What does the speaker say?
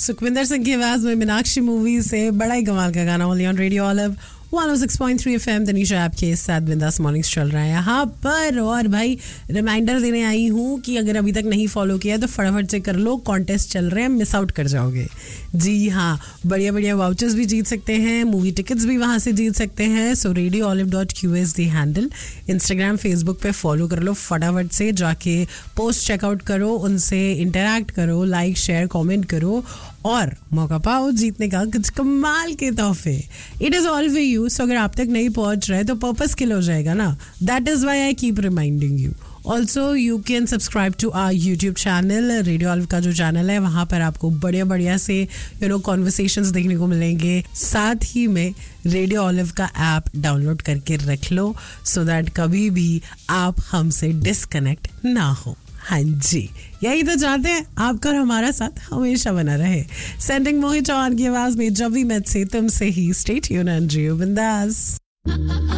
सुखविंदर सिंह की आवाज में मीनाक्षी मूवी से बड़ा ही कमाल का गाना only on radio olive 106.3 FM Tanisha आपके साथ बिंदास मॉर्निंग्स चल रहा है यहाँ पर। और भाई रिमाइंडर देने आई हूँ कि अगर अभी तक नहीं फॉलो किया तो फटाफट से कर लो, कॉन्टेस्ट चल रहे हैं, मिस आउट कर जाओगे। जी हाँ, बढ़िया बढ़िया वाउचर्स भी जीत सकते हैं, मूवी टिकट्स भी वहाँ से जीत सकते हैं। सो radioolive.q is the handle. Instagram Facebook पे फॉलो कर लो, फटाफट से जाके पोस्ट चेकआउट करो, उनसे इंटरैक्ट करो, लाइक शेयर कॉमेंट करो और मौका पाओ जीतने का कुछ कमाल के तोहफे। It is all for you. सो अगर आप तक नहीं पहुंच रहे तो पर्पस किल हो जाएगा ना। That is why I keep reminding you. Also you can subscribe to our YouTube channel. Radio olive का जो चैनल है वहाँ पर आपको बढ़िया बढ़िया से कॉन्वर्सेशंस देखने को मिलेंगे। साथ ही में रेडियो ऑलिव का ऐप डाउनलोड करके रख लो सो दैट कभी भी आप हमसे डिस्कनेक्ट ना हो। हाँ जी, यही तो चाहते हैं, आपका और हमारा साथ हमेशा बना रहे। सेंडिंग मोहित चौहान की आवाज में जब भी मैं से तुमसे ही। स्टे ट्यून्ड एंड जियो बिंदास।